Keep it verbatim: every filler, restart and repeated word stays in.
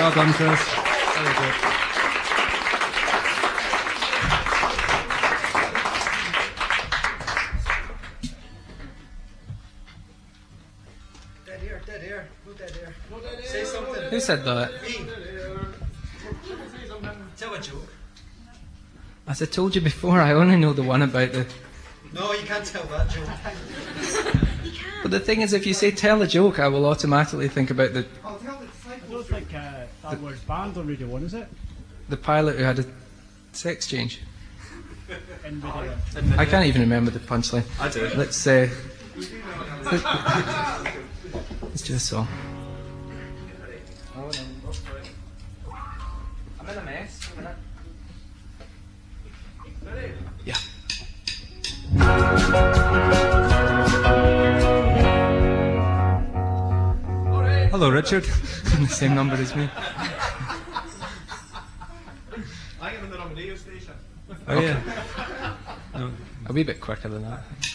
Well done, Chris. Very good. Dead air, dead air, no dead air. No dead air. Say something. Who said that? Me. Tell a joke. As I told you before, I only know the one about the... No, you can't tell that joke. But the thing is, if you say tell a joke, I will automatically think about the I don't think uh, that was banned on Radio one, is it? the pilot who had a sex change. In Radio I can't even remember the punchline. I do. Let's say... Let's do a song. I'm in a mess. Yeah. Hello, Richard. The same number as me. I am in the radio station. Oh, yeah. No, a wee bit quicker than that.